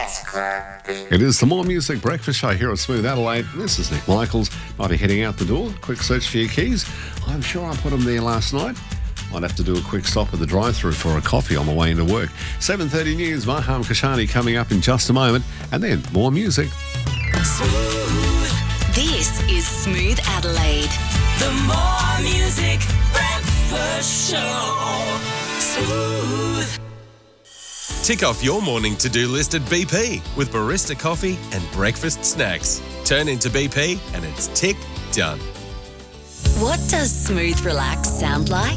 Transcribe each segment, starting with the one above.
It is the More Music Breakfast Show here at Smooth Adelaide. This is Nick Michaels. Might be heading out the door. Quick search for your keys. I'm sure I put them there last night. Might have to do a quick stop at the drive-thru for a coffee on the way into work. 7:30 news. Maham Kashani coming up in just a moment. And then more music. Smooth. This is Smooth Adelaide. The More Music Breakfast Show. Smooth. Tick off your morning to-do list at BP with barista coffee and breakfast snacks. Turn into BP and it's tick done. What does Smooth Relax sound like?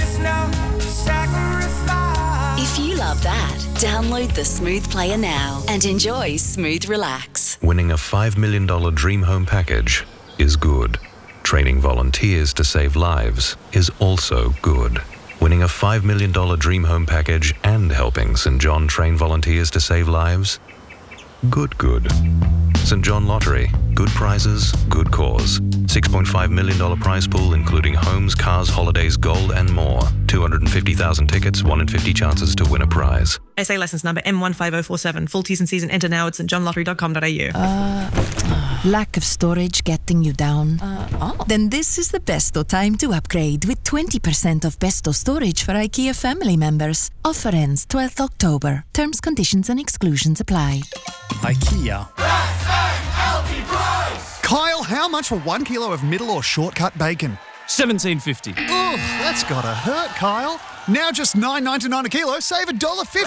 If you love that, download the Smooth Player now and enjoy Smooth Relax. Winning a $5 million dream home package is good. Training volunteers to save lives is also good. Winning a $5 million dream home package and helping St. John train volunteers to save lives? Good. St. John Lottery. Good prizes, good cause. $6.5 million prize pool including homes, cars, holidays, gold and more. 250,000 tickets, 1 in 50 chances to win a prize. SA licence number M15047. Full T's and C's and enter now at stjohnlottery.com.au. Lack of storage getting you down? Then this is the Besto time to upgrade with 20% off Besto storage for IKEA family members. Offer ends 12th October. Terms, conditions and exclusions apply. IKEA. Kyle, how much for 1 kilo of middle or shortcut bacon? $17.50. Ugh, that's gotta hurt, Kyle. Now just $9.99 a kilo, save $1.50.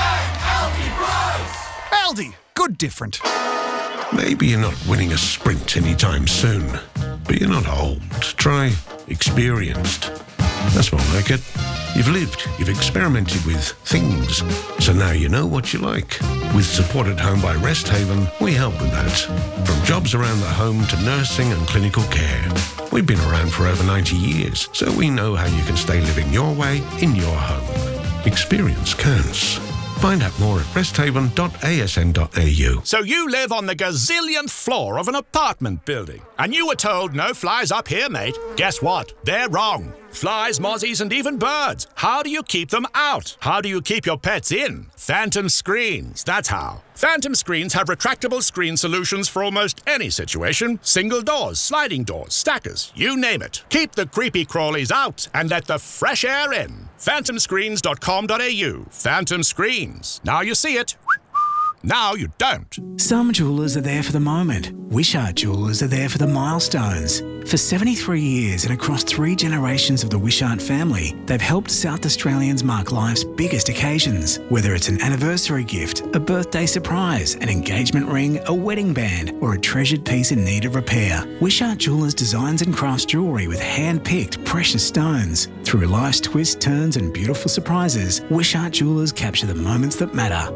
Aldi, good different. Maybe you're not winning a sprint anytime soon, but you're not old. Try experienced. That's more like it. You've lived, you've experimented with things, so now you know what you like. With Support at Home by Rest Haven, we help with that. From jobs around the home to nursing and clinical care. We've been around for over 90 years, so we know how you can stay living your way in your home. Experience counts. Find out more at resthaven.asn.au. So you live on the gazillionth floor of an apartment building, and you were told no flies up here, mate. Guess what? They're wrong. Flies, mozzies, and even birds. How do you keep them out? How do you keep your pets in? Phantom Screens, that's how. Phantom Screens have retractable screen solutions for almost any situation. Single doors, sliding doors, stackers, you name it. Keep the creepy crawlies out and let the fresh air in. phantomscreens.com.au. Phantom Screens. Now you see it. Now you don't. Some jewellers are there for the moment. Wishart Jewellers are there for the milestones. For 73 years and across 3 generations of the Wishart family, they've helped South Australians mark life's biggest occasions. Whether it's an anniversary gift, a birthday surprise, an engagement ring, a wedding band, or a treasured piece in need of repair, Wishart Jewellers designs and crafts jewellery with hand-picked precious stones. Through life's twists, turns and beautiful surprises, Wishart Jewellers capture the moments that matter.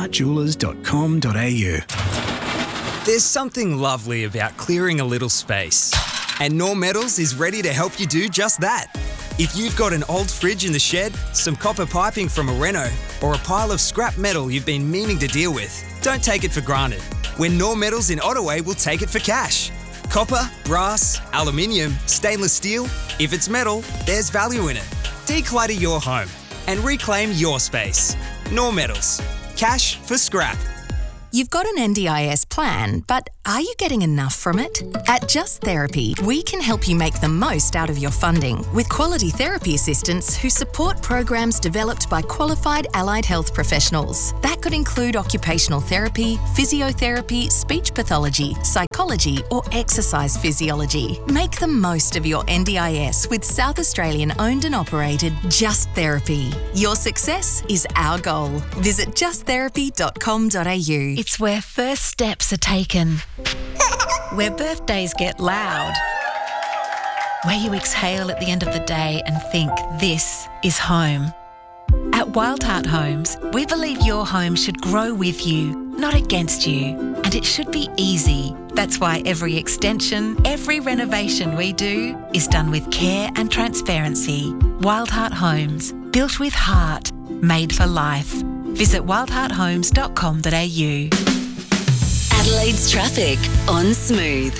wishartjewellers.com.au. There's something lovely about clearing a little space. And Knorr Metals is ready to help you do just that. If you've got an old fridge in the shed, some copper piping from a reno, or a pile of scrap metal you've been meaning to deal with, don't take it for granted. When Knorr Metals in Ottaway will take it for cash. Copper, brass, aluminium, stainless steel, if it's metal, there's value in it. Declutter your home and reclaim your space. Knorr Metals. Cash for scrap. You've got an NDIS plan, but are you getting enough from it? At Just Therapy, we can help you make the most out of your funding with quality therapy assistants who support programs developed by qualified allied health professionals. That could include occupational therapy, physiotherapy, speech pathology, psychology, or exercise physiology. Make the most of your NDIS with South Australian owned and operated Just Therapy. Your success is our goal. Visit justtherapy.com.au. It's where first steps are taken, where birthdays get loud, where you exhale at the end of the day and think, this is home. At Wild Heart Homes, we believe your home should grow with you, not against you, and it should be easy. That's why every extension, every renovation we do is done with care and transparency. Wild Heart Homes, built with heart, made for life. Visit wildhearthomes.com.au. Adelaide's traffic on Smooth.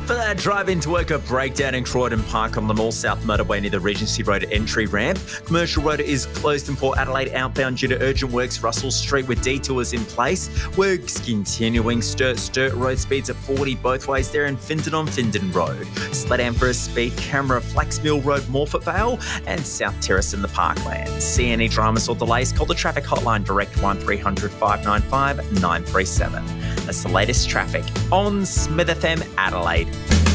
For that drive into work, a breakdown in Croydon Park on the North South Motorway near the Regency Road entry ramp. Commercial Road is closed in Port Adelaide outbound due to urgent works. Russell Street with detours in place. Works continuing. Sturt road speeds at 40 both ways there, and Findon on Findon Road. Sledam for a speed camera, Flaxmill Road, Morford Vale, and South Terrace in the Parklands. See any dramas or delays? Call the traffic hotline direct 1300 595 937. That's the latest traffic on Smith FM Adelaide.